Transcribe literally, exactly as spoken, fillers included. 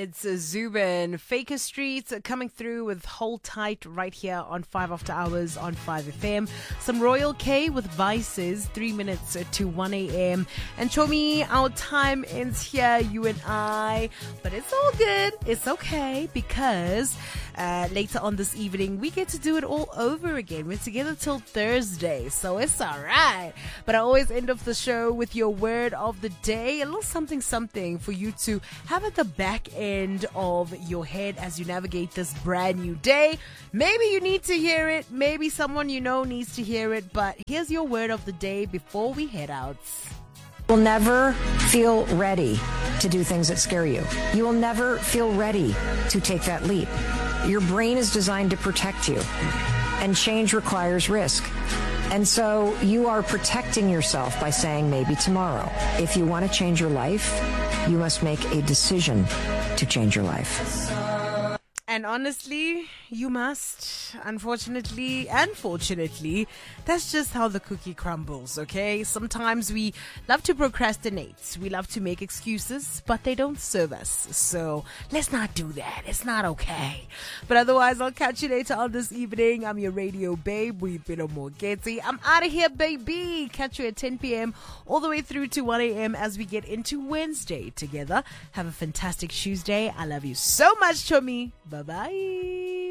It's uh, Zubin, Faker Street, uh, coming through with Hold Tight right here on five After Hours on five F M. Some Royal K with Vices, three minutes uh, to one a.m. And Chomi, our time ends here, you and I. But it's all good. It's okay because uh, later on this evening, we get to do it all over again. We're together till Thursday, so it's all right. But I always end off the show with your word of the day, a little something something for you to have at the back end of your head as you navigate this brand new day. Maybe you need to hear it, maybe someone you know needs to hear it, but here's your word of the day before we head out. You will never feel ready to do things that scare you. You will never feel ready to take that leap. Your brain is designed to protect you, and change requires risk. And so you are protecting yourself by saying maybe tomorrow. If you want to change your life, you must make a decision to change your life. And honestly, you must. Unfortunately and fortunately, that's just how the cookie crumbles, okay? Sometimes we love to procrastinate. We love to make excuses, but they don't serve us. So let's not do that. It's not okay. But otherwise, I'll catch you later on this evening. I'm your radio babe. We've been on Morgeti. I'm out of here, baby. Catch you at ten p.m. all the way through to one a.m. as we get into Wednesday together. Have a fantastic Tuesday. I love you so much, Chomi. Bye-bye.